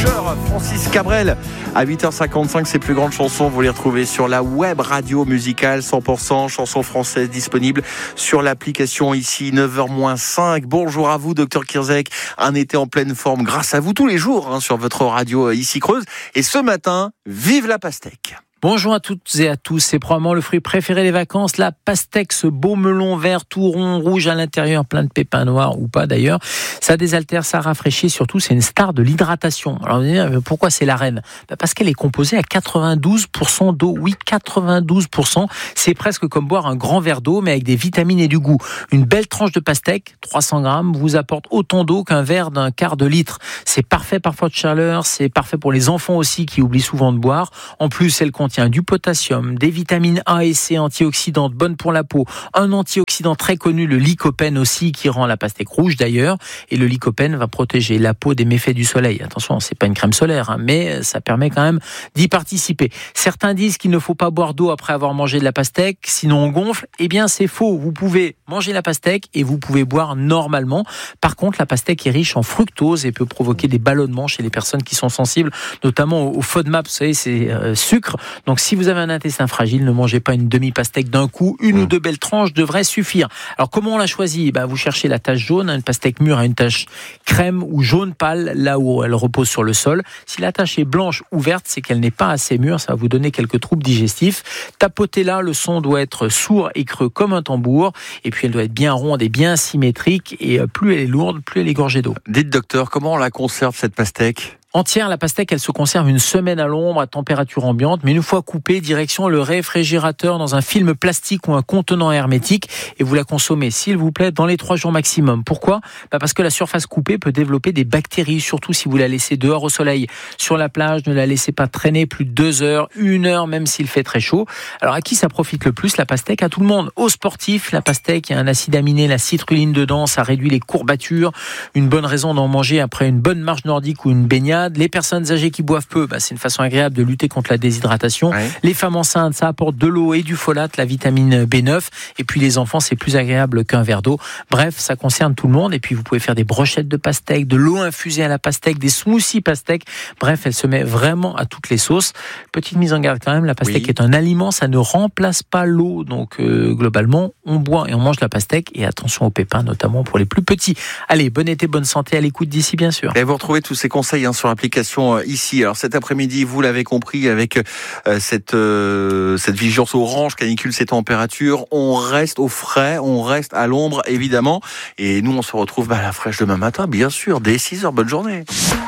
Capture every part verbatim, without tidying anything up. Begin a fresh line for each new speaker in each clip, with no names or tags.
Rougeur, Francis Cabrel. À huit heures cinquante-cinq, ses plus grandes chansons, vous les retrouvez sur la web radio musicale cent pour cent chansons françaises disponibles sur l'application ici, neuf heures moins cinq. Bonjour à vous, docteur Kirzek. Un été en pleine forme grâce à vous tous les jours hein, sur votre radio ici Creuse. Et ce matin, vive la pastèque.
Bonjour à toutes et à tous, c'est probablement le fruit préféré des vacances, la pastèque, ce beau melon vert tout rond, rouge à l'intérieur, plein de pépins noirs ou pas d'ailleurs. Ça désaltère, ça rafraîchit, surtout c'est une star de l'hydratation. Alors vous allez dire, pourquoi c'est la reine ? Ben parce qu'elle est composée à quatre-vingt-douze pour cent d'eau, oui quatre-vingt-douze pour cent, c'est presque comme boire un grand verre d'eau mais avec des vitamines et du goût. Une belle tranche de pastèque, trois cents grammes, vous apporte autant d'eau qu'un verre d'un quart de litre. C'est parfait parfois de chaleur, c'est parfait pour les enfants aussi qui oublient souvent de boire. En plus, elle contient du potassium, des vitamines A et C antioxydantes bonnes pour la peau, un antioxydant très connu, le lycopène aussi, qui rend la pastèque rouge d'ailleurs, et le lycopène va protéger la peau des méfaits du soleil. Attention, c'est pas une crème solaire, hein, mais ça permet quand même d'y participer. Certains disent qu'il ne faut pas boire d'eau après avoir mangé de la pastèque, sinon on gonfle. Eh bien, c'est faux. Vous pouvez manger la pastèque et vous pouvez boire normalement. Par contre, la pastèque est riche en fructose et peut provoquer des ballonnements chez les personnes qui sont sensibles, notamment au FODMAP, vous savez, c'est euh, sucre. Donc, si vous avez un intestin fragile, ne mangez pas une demi-pastèque d'un coup. Une mmh. ou deux belles tranches devraient suffire. Alors, comment on la choisit ? Ben, vous cherchez la tache jaune. Une pastèque mûre a une tache crème ou jaune pâle, là où elle repose sur le sol. Si la tache est blanche ou verte, c'est qu'elle n'est pas assez mûre. Ça va vous donner quelques troubles digestifs. Tapotez-la, le son doit être sourd et creux comme un tambour. Et puis, elle doit être bien ronde et bien symétrique. Et plus elle est lourde, plus elle est gorgée d'eau.
Dites, docteur, comment on la conserve, cette pastèque ?
Entière, la pastèque, elle se conserve une semaine à l'ombre, à température ambiante, mais une fois coupée, direction le réfrigérateur dans un film plastique ou un contenant hermétique, et vous la consommez, s'il vous plaît, dans les trois jours maximum. Pourquoi ? Bah parce que la surface coupée peut développer des bactéries, surtout si vous la laissez dehors au soleil. Sur la plage, ne la laissez pas traîner plus de deux heures, une heure, même s'il fait très chaud. Alors à qui ça profite le plus, la pastèque ? À tout le monde. Aux sportifs, la pastèque, il y a un acide aminé, la citrulline dedans, ça réduit les courbatures. Une bonne raison d'en manger après une bonne marche nordique ou une baignade. Les personnes âgées qui boivent peu, bah, c'est une façon agréable de lutter contre la déshydratation. Ouais. Les femmes enceintes, ça apporte de l'eau et du folate, la vitamine B neuf. Et puis les enfants, c'est plus agréable qu'un verre d'eau. Bref, ça concerne tout le monde. Et puis vous pouvez faire des brochettes de pastèque, de l'eau infusée à la pastèque, des smoothies pastèque. Bref, elle se met vraiment à toutes les sauces. Petite mise en garde quand même, la pastèque oui. est un aliment, ça ne remplace pas l'eau. Donc euh, globalement, on boit et on mange la pastèque. Et attention aux pépins, notamment pour les plus petits. Allez, bon été, bonne santé à l'écoute d'ici, bien sûr.
Et vous retrouvez tous ces conseils hein, sur l'application ici. Alors cet après-midi, vous l'avez compris, avec euh, cette euh, cette vigilance orange, canicule, ces températures, on reste au frais, on reste à l'ombre évidemment. Et nous, on se retrouve bah, à la fraîche demain matin, bien sûr, dès six heures. Bonne journée.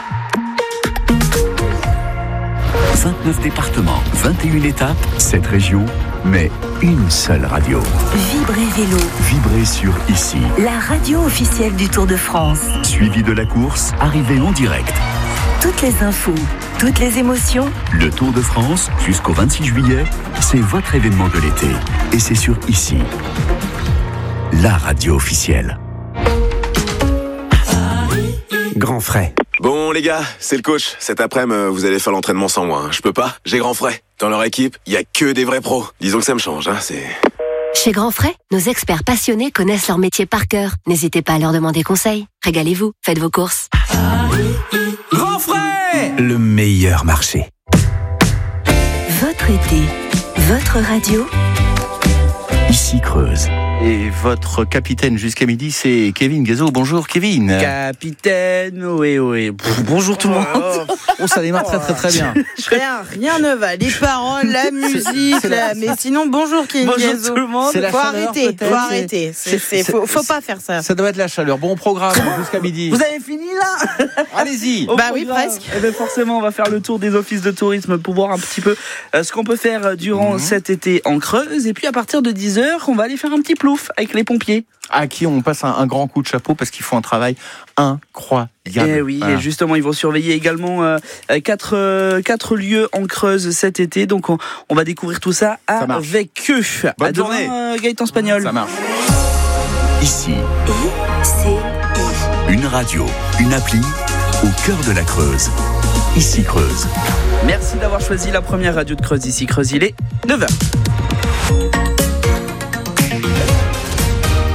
vingt-neuf départements, vingt et une étapes, sept régions, mais une seule radio.
Vibrez Vélo.
Vibrez sur Ici.
La radio officielle du Tour de France.
Suivi de la course, arrivée en direct.
Toutes les infos, toutes les émotions.
Le Tour de France, jusqu'au vingt-six juillet, c'est votre événement de l'été. Et c'est sur Ici. La radio officielle.
Grand frais.
Bon les gars, c'est le coach. Cet après-midi, vous allez faire l'entraînement sans moi. Hein. Je peux pas, j'ai Grand Frais. Dans leur équipe, il y a que des vrais pros. Disons que ça me change, hein, c'est...
Chez Grand Frais, nos experts passionnés connaissent leur métier par cœur. N'hésitez pas à leur demander conseil. Régalez-vous, faites vos courses.
Grand Frais, le meilleur marché.
Votre été, votre radio.
Ici Creuse.
Et votre capitaine jusqu'à midi, c'est Kevin Gazo. Bonjour Kevin.
Capitaine, oui, oui. Bonjour tout le monde.
Oh, ça démarre très très très bien.
Rien, rien ne va. Les paroles, la musique, c'est, c'est la... mais sinon, bonjour Kevin
bonjour
Gazo.
Tout le monde.
C'est la
faut
chaleur, arrêter,
peut-être.
faut arrêter. C'est, c'est, faut, faut pas faire ça.
Ça doit être la chaleur. Bon programme jusqu'à midi.
Vous avez fini là?
Allez-y.
Bah oui, presque.
Et bien forcément, on va faire le tour des offices de tourisme pour voir un petit peu euh, ce qu'on peut faire durant mmh. cet été en Creuse. Et puis à partir de dix heures, on va aller faire un petit plouf avec les pompiers.
À qui on passe un, un grand coup de chapeau parce qu'ils font un travail incroyable.
Et oui, voilà. Et justement, ils vont surveiller également euh, quatre, euh, quatre lieux en Creuse cet été. Donc, on, on va découvrir tout ça, ça avec eux.
Bonne
à
journée,
demain, Gaëtan Spagnol.
Ça marche.
Ici.
I C I.
Une radio, une appli au cœur de la Creuse. Ici Creuse.
Merci d'avoir choisi la première radio de Creuse. Ici Creuse, il est neuf heures.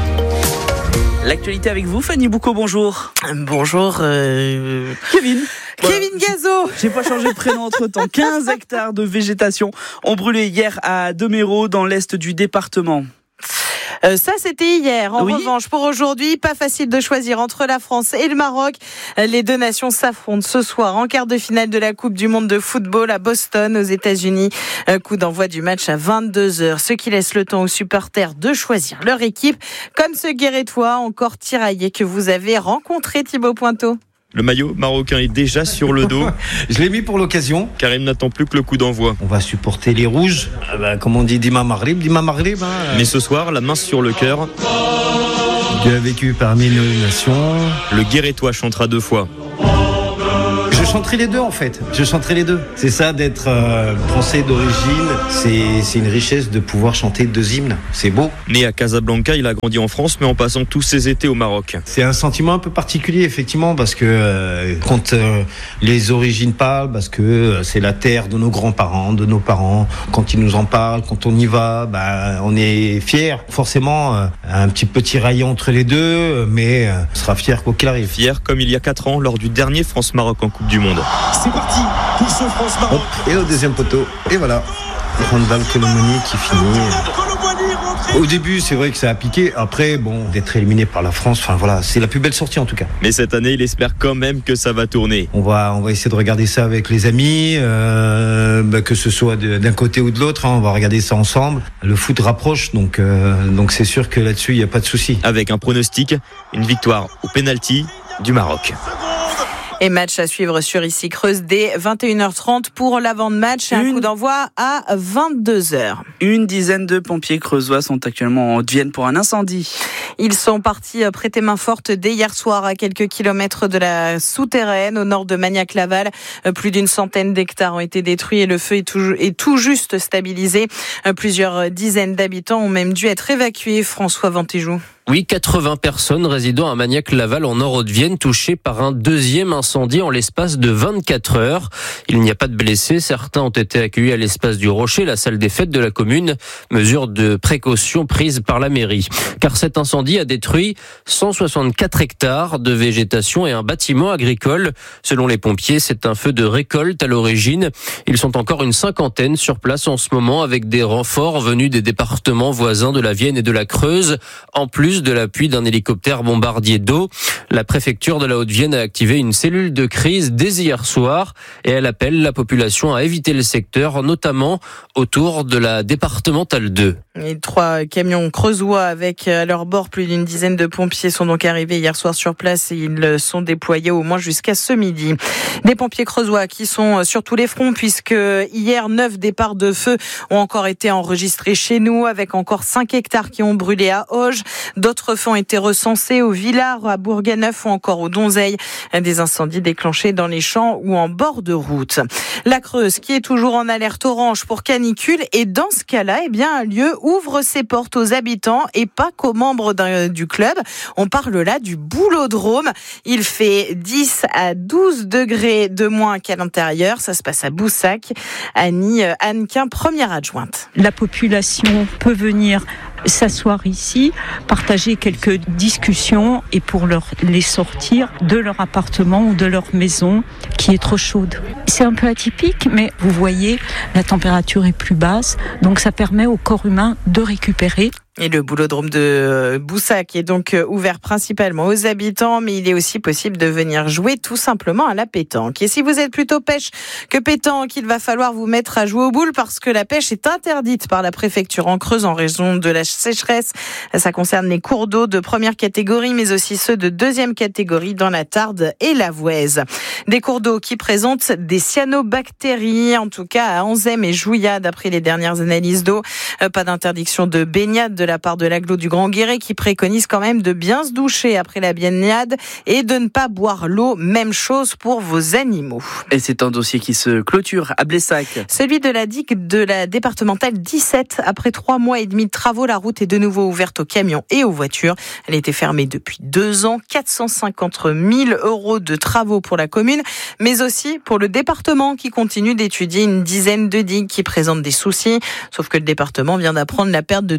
L'actualité avec vous, Fanny Boucaud, bonjour.
Bonjour. Euh...
Kevin.
Kevin Gazo.
J'ai pas changé de prénom entre-temps. quinze hectares de végétation ont brûlé hier à Deméro, dans l'est du département.
Euh, ça, c'était hier. En
oui.
revanche, pour aujourd'hui, pas facile de choisir entre la France et le Maroc. Les deux nations s'affrontent ce soir en quart de finale de la Coupe du Monde de football à Boston, aux États-Unis. Coup d'envoi du match à vingt-deux heures, ce qui laisse le temps aux supporters de choisir leur équipe, comme ce Guérétois encore tiraillé que vous avez rencontré, Thibaut Pointeau.
Le maillot marocain est déjà sur le dos.
Je l'ai mis pour l'occasion.
Car il n'attend plus que le coup d'envoi.
On va supporter les rouges. Ah bah, comme on dit, Dima Maghrib, Dima Maghrib. Hein.
Mais ce soir, la main sur le cœur.
Dieu a vécu parmi nos nations.
Le Guérétois chantera deux fois.
Je chanterai les deux en fait, je chanterai les deux. C'est ça d'être euh, français d'origine, c'est, c'est une richesse de pouvoir chanter deux hymnes, c'est beau.
Né à Casablanca, il a grandi en France mais en passant tous ses étés au Maroc.
C'est un sentiment un peu particulier effectivement parce que euh, quand euh, les origines parlent, parce que euh, c'est la terre de nos grands-parents, de nos parents, quand ils nous en parlent, quand on y va, bah, on est fiers. Forcément euh, un petit peu tiraillé entre les deux, mais euh, on sera fiers quoi qu'il arrive.
Fier comme il y a quatre ans lors du dernier France-Maroc en Coupe du Monde.
C'est parti pour ce France-Maroc.
Et au deuxième poteau, et voilà. Randall Colomoni qui finit. Au début, c'est vrai que ça a piqué. Après, bon, d'être éliminé par la France, enfin voilà, c'est la plus belle sortie en tout cas.
Mais cette année, il espère quand même que ça va tourner.
On va, on va essayer de regarder ça avec les amis, euh, bah, que ce soit de, d'un côté ou de l'autre. Hein, on va regarder ça ensemble. Le foot rapproche, donc, euh, donc c'est sûr que là-dessus, il n'y a pas de souci.
Avec un pronostic, une victoire au pénalty du Maroc.
Et match à suivre sur Ici Creuse dès vingt et une heures trente pour l'avant-match. Un Une... coup d'envoi à vingt-deux heures.
Une dizaine de pompiers creusois sont actuellement en Haute-Vienne pour un incendie.
Ils sont partis prêter main forte dès hier soir à quelques kilomètres de la souterraine au nord de Magnac-Laval. Plus d'une centaine d'hectares ont été détruits et le feu est tout, est tout juste stabilisé. Plusieurs dizaines d'habitants ont même dû être évacués. François Ventéjou.
Oui, quatre-vingts personnes résidant à Magnac-Laval en Nord-Haute-Vienne touchées par un deuxième incendie en l'espace de vingt-quatre heures. Il n'y a pas de blessés. Certains ont été accueillis à l'espace du Rocher, la salle des fêtes de la commune. Mesure de précaution prise par la mairie. Car cet incendie a détruit cent soixante-quatre hectares de végétation et un bâtiment agricole. Selon les pompiers, c'est un feu de récolte à l'origine. Ils sont encore une cinquantaine sur place en ce moment avec des renforts venus des départements voisins de la Vienne et de la Creuse. En plus de l'appui d'un hélicoptère bombardier d'eau. La préfecture de la Haute-Vienne a activé une cellule de crise dès hier soir et elle appelle la population à éviter le secteur, notamment autour de la départementale deux.
Et trois camions creusois avec à leur bord plus d'une dizaine de pompiers sont donc arrivés hier soir sur place et ils sont déployés au moins jusqu'à ce midi. Des pompiers creusois qui sont sur tous les fronts puisque hier, neuf départs de feu ont encore été enregistrés chez nous avec encore cinq hectares qui ont brûlé à Auge. D'autres feux ont été recensés au Villard, à Bourganeuf ou encore au Donzeil. Des incendies déclenchés dans les champs ou en bord de route. La Creuse qui est toujours en alerte orange pour canicule et dans ce cas-là, eh bien, un lieu ouvre ses portes aux habitants et pas qu'aux membres d'un, du club. On parle là du Boulodrome. Il fait dix à douze degrés de moins qu'à l'intérieur. Ça se passe à Boussac. Annie Hannequin, première adjointe.
La population peut venir s'asseoir ici, partager quelques discussions et pour leur, les sortir de leur appartement ou de leur maison qui est trop chaude. C'est un peu atypique, mais vous voyez, la température est plus basse, donc ça permet au corps humain de récupérer.
Et le Boulodrome de Boussac est donc ouvert principalement aux habitants, mais il est aussi possible de venir jouer tout simplement à la pétanque. Et si vous êtes plutôt pêche que pétanque, il va falloir vous mettre à jouer aux boules parce que la pêche est interdite par la préfecture en Creuse en raison de la sécheresse. Ça concerne les cours d'eau de première catégorie, mais aussi ceux de deuxième catégorie dans la Tarde et la Voueize. Des cours d'eau qui présentent des cyanobactéries, en tout cas à Anzem et Jouillat, d'après les dernières analyses d'eau. Pas d'interdiction de baignade de la part de l'agglo du Grand Guéret qui préconise quand même de bien se doucher après la baignade et de ne pas boire l'eau. Même chose pour vos animaux.
Et c'est un dossier qui se clôture à Blessac.
Celui de la digue de la départementale dix-sept. Après trois mois et demi de travaux, la route est de nouveau ouverte aux camions et aux voitures. Elle était fermée depuis deux ans. quatre cent cinquante mille euros de travaux pour la commune, mais aussi pour le département qui continue d'étudier une dizaine de digues qui présentent des soucis. Sauf que le département vient d'apprendre la perte de deux millions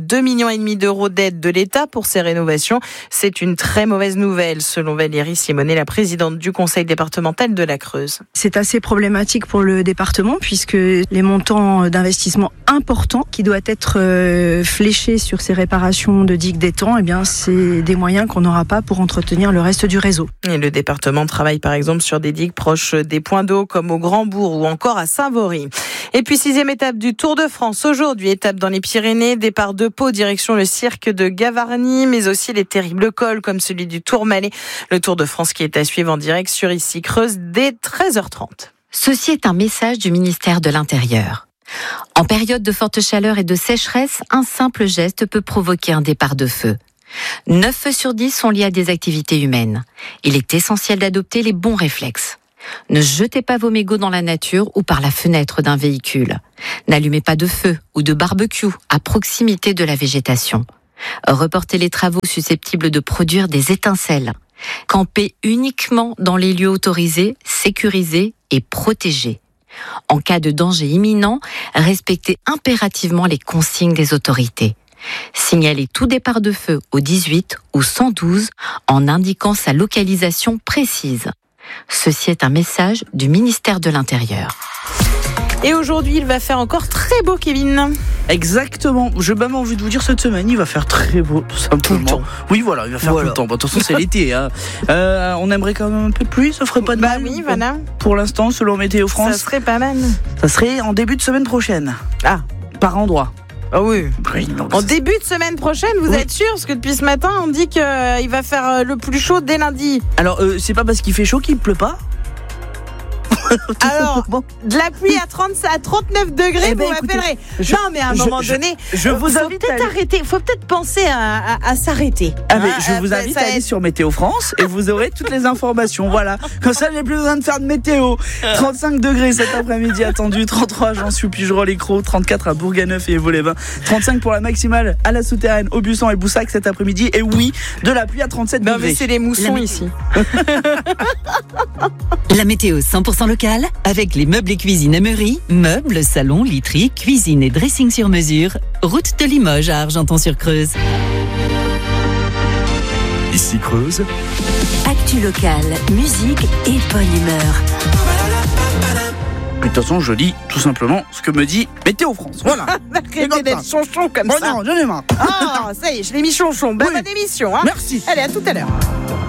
millions et demi d'euros d'aide de l'État pour ces rénovations. C'est une très mauvaise nouvelle, selon Valérie Simonet, la présidente du conseil départemental de la Creuse.
C'est assez problématique pour le département puisque les montants d'investissement importants qui doivent être euh, fléchés sur ces réparations de digues d'étangs, eh bien, c'est des moyens qu'on n'aura pas pour entretenir le reste du réseau.
Et le département travaille par exemple sur des digues proches des points d'eau comme au Grand-Bourg ou encore à Saint-Vaury. Et puis sixième étape du Tour de France aujourd'hui, étape dans les Pyrénées, départ de Pau, direction le cirque de Gavarnie, mais aussi les terribles cols comme celui du Tourmalet. Le Tour de France qui est à suivre en direct sur Ici Creuse dès treize heures trente.
Ceci est un message du ministère de l'Intérieur. En période de forte chaleur et de sécheresse, un simple geste peut provoquer un départ de feu. neuf feux sur dix sont liés à des activités humaines. Il est essentiel d'adopter les bons réflexes. Ne jetez pas vos mégots dans la nature ou par la fenêtre d'un véhicule. N'allumez pas de feu ou de barbecue à proximité de la végétation. Reportez les travaux susceptibles de produire des étincelles. Campez uniquement dans les lieux autorisés, sécurisés et protégés. En cas de danger imminent, respectez impérativement les consignes des autorités. Signalez tout départ de feu au dix-huit ou cent douze en indiquant sa localisation précise. Ceci est un message du ministère de l'Intérieur.
Et aujourd'hui, il va faire encore très beau, Kevin.
Exactement. J'ai même envie de vous dire, cette semaine, il va faire très beau, tout simplement. Tout le temps. Oui, voilà, il va faire voilà. tout le temps. Bon, de toute façon, c'est l'été. Hein. Euh, on aimerait quand même un peu de pluie, ça ferait pas de
bah
mal.
Bah oui, voilà.
Pour l'instant, selon Météo France.
Ça serait pas mal.
Ça serait en début de semaine prochaine.
Ah.
Par endroit.
Ah oui.
oui donc
en début de semaine prochaine, vous oui. êtes sûr? Parce que depuis ce matin, on dit qu'il euh, va faire euh, le plus chaud dès lundi.
Alors, euh, c'est pas parce qu'il fait chaud qu'il pleut pas?
Alors, bon. de la pluie à, trente, à trente-neuf degrés, eh ben, vous écoutez, m'appellerez. Je, non, mais à un je, moment je, donné, je, je vous faut invite peut-être à arrêter. Il faut peut-être penser à, à, à s'arrêter.
Ah, hein, mais je euh, vous invite à aller être... sur Météo France et vous aurez toutes les informations. Voilà. Comme ça, j'ai plus besoin de faire de météo. trente-cinq degrés cet après-midi attendu. trente-trois à Jansu, Pigerolles-les-Crocs. trente-quatre à Bourganeuf et Évaux-les-Bains. trente-cinq pour la maximale à la Souterraine, Aubusson et Boussac cet après-midi. Et oui, de la pluie à trente-sept
ben,
degrés.
Mais c'est les moussons la ici.
La météo cent pour cent locale avec les meubles et cuisine Emery, meubles, salons, literie, cuisine et dressing sur mesure. Route de Limoges à Argenton-sur-Creuse.
Ici Creuse.
Actu locale, musique et bonne humeur.
De toute façon, je lis tout simplement ce que me dit Météo France. Voilà.
Arrêtez d'être chonchon comme
bon,
ça.
Non, j'en ai marre.
Ah, ça y est, je l'ai mis chonchon. Bonne oui. émission. Hein.
Merci.
Allez, à tout à l'heure.